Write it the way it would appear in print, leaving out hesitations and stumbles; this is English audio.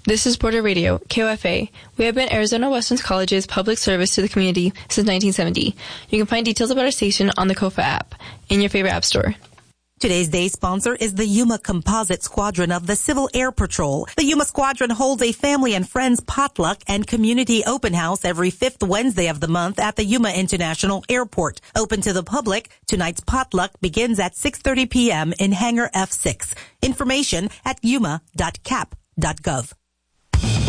This is Border Radio, KOFA. We have been Arizona Western College's public service to the community since 1970. You can find details about our station on the KOFA app in your favorite app store. Today's day sponsor is the Yuma Composite Squadron of the Civil Air Patrol. The Yuma Squadron holds a family and friends potluck and community open house every 5th Wednesday of the month at the Yuma International Airport. Open to the public, tonight's potluck begins at 6:30 p.m. in Hangar F6. Information at yuma.cap.gov.